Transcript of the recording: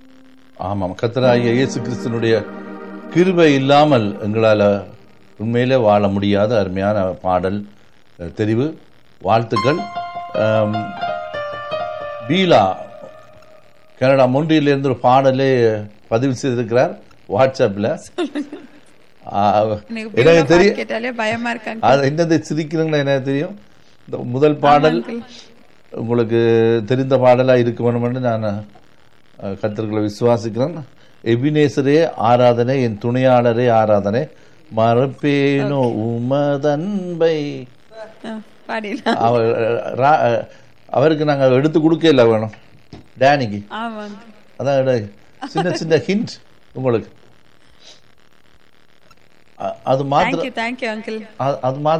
ஆமாம், கர்த்தராகிய இயேசு கிறிஸ்துனுடைய கிருபை இல்லாமல் எங்களால் உண்மையிலே வாழ முடியாத அருமையான பாடல் தெரிவு. வாழ்த்துக்கள். பீலா கனடா மொன்றியிலிருந்து ஒரு பாடலே பதிவு செய்திருக்கிறார் வாட்ஸ்அப்பில். எனக்கு தெரியும் என்னது சிரிக்கிறீங்களா, எனக்கு தெரியும். இந்த முதல் பாடல் உங்களுக்கு தெரிந்த பாடலாக இருக்க வேணும்னு நான் கர்த்தர்களை விசுவாசிக்கிறேன். எபினேசரே ஆராதனை, என் துணையாளரே ஆராதனை, மறப்பேனோ உமதன்பை. அவருக்கு நாங்கள் எடுத்து கொடுக்கல வேணும் டேனிக்கு. அதான் சின்ன சின்ன ஹிண்ட் உங்களுக்கு. அது மாத்திரம்